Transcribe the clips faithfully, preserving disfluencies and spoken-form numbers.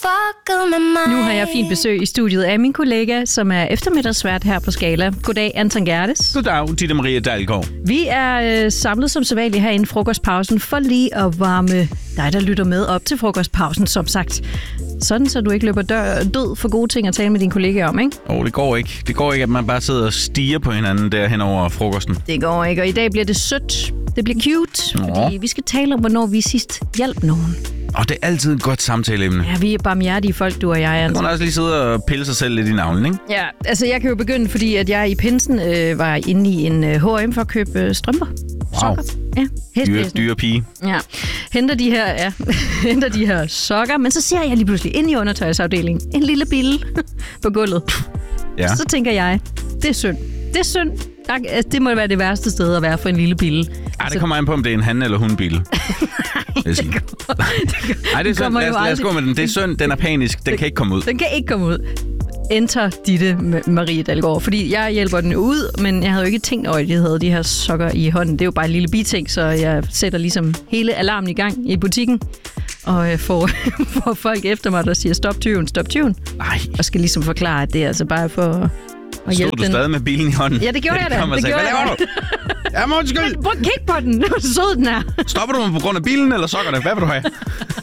Nu har jeg fint besøg i studiet af min kollega, som er eftermiddagsvært her på Skala. Goddag, Anton Gerdes. Goddag, Ditte Maria Dalgaard. Vi er øh, samlet som sædvanligt herinde i frokostpausen for lige at varme dig, der lytter med op til frokostpausen, som sagt. Sådan, så du ikke løber dør, død for gode ting at tale med dine kollegaer om, ikke? Åh, oh, det går ikke. Det går ikke, at man bare sidder og stiger på hinanden der hen over frokosten. Det går ikke, og i dag bliver det sødt. Det bliver cute, Nå. fordi vi skal tale om, hvornår vi sidst hjalp nogen. Og det er altid et godt samtaleemne. Ja, vi er barmhjertige folk, du og jeg, Anton. Man kan også lige sidde og pille sig selv lidt i navlen, ikke? Ja, altså jeg kan jo begynde, fordi at jeg i pinsen øh, var inde i en øh, H og M for at købe øh, strømper. Wow. Sokker. Ja, Dyre, hestblæsende. dyre pige. Ja, henter de her, ja, henter de her sokker, men så ser jeg lige pludselig ind i undertøjsafdelingen en lille bille på gulvet. Ja. Så tænker jeg, det er synd. Det er synd. Der, altså, det må være det værste sted at være for en lille bille. Ej, det kommer an på, om det er en han- eller hun-bil. Nej, det Nej, det er synd. Lad os, lad os gå med den. Det er synd. Den er panisk. Den kan ikke komme ud. Den kan ikke komme ud. Enter Ditte Marie Dalgaard, fordi jeg hjælper den ud, men jeg havde jo ikke tænkt over, at jeg havde de her sokker i hånden. Det er jo bare en lille biting, så jeg sætter ligesom hele alarmen i gang i butikken, og får, får folk efter mig, der siger, stop tyven, stop tyven. Nej. Og skal ligesom forklare, at det er altså bare for at hjælpe Stod du den. stadig med bilen i hånden? Ja, det gjorde ja, jeg da. Kom og Det sagde, gjorde hvad laver jeg du? Ja, må undskyld. Prøv at kigge på den. Hvor sød den er. Stopper du mig på grund af bilen eller sokkerne? Hvad vil du have?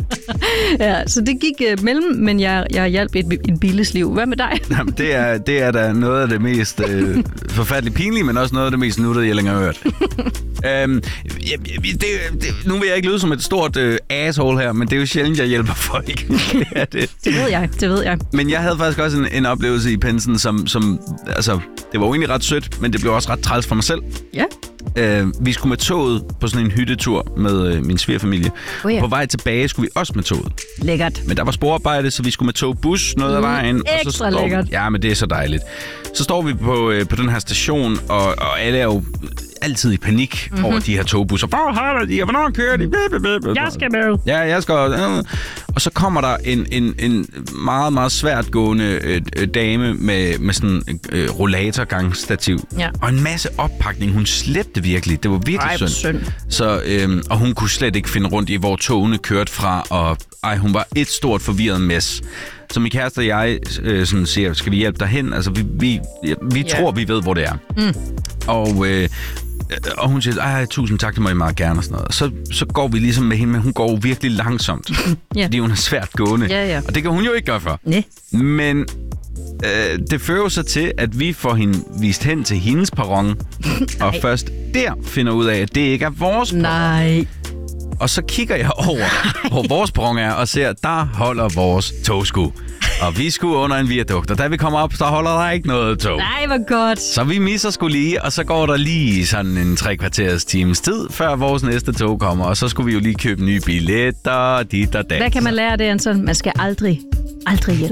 Ja, så det gik uh, mellem, men jeg, jeg hjalp et, et billes liv. Hvad med dig? Jamen, det er, det er da noget af det mest øh, forfærdeligt pinlige, men også noget af det mest nuttede, jeg længere har hørt. øhm, det, det, nu vil jeg ikke lyde som et stort øh, asshole her, men det er jo sjældent, jeg hjælper folk. det, er det. Det ved jeg, det ved jeg. Men jeg havde faktisk også en, en oplevelse i pensen, som, som altså, det var jo egentlig ret sødt, men det blev også ret træls for mig selv. Ja. Øh, vi skulle med toget på sådan en hyttetur med øh, min svigerfamilie. Oh ja. På vej tilbage skulle vi også med toget. Lækkert. Men der var sporarbejde, så vi skulle med togbus noget af vejen. Mm, og så ekstra står, lækkert. Ja, men det er så dejligt. Så står vi på, øh, på den her station, og, og alle er jo altid i panik mm-hmm. over de her togbusser. Hvor har de? Hvornår kører de? Jeg skal med. Ja, jeg skal. Øh. Og så kommer der en, en, en meget, meget svært gående øh, dame med, med sådan en øh, rollatorgangsstativ. Ja. Og en masse oppakning. Hun slæbte virkelig. Det var virkelig Ej, synd. synd. Så, øh, og hun kunne slet ikke finde rundt i, hvor togene kørte fra. Og ej, hun var et stort forvirret mess. Så min kæreste og jeg øh, sådan siger, skal vi hjælpe dig hen? Altså, vi, vi, vi Ja. tror, vi ved, hvor det er. Mm. Og... Øh, Og hun siger, ej, tusind tak, det må I meget gerne og sådan noget. Så, så går vi ligesom med hende, men hun går virkelig langsomt. Ja. Fordi hun er svært gående. Ja, ja. Og det kan hun jo ikke gøre for. Næ. Men øh, det fører jo så til, at vi får hende vist hen til hendes perron. og først der finder ud af, at det ikke er vores perron. Nej. Og så kigger jeg over, hvor vores perron er, og ser, der holder vores togsku. Og vi skulle under en viadukt, og da vi kommer op, så holder der ikke noget tog. Nej, hvor godt. Så vi misser sgu lige, og så går der lige sådan en tre kvarters times tid, før vores næste tog kommer. Og så skulle vi jo lige købe nye billetter, dit og dat. Hvad kan man lære af det, Anton? Man skal aldrig, aldrig hjælpe.